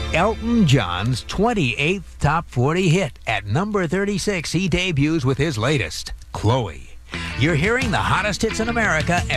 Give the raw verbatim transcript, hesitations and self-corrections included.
Elton John's twenty-eighth top forty hit. At number thirty-six, he debuts with his latest, Chloe. You're hearing the hottest hits in America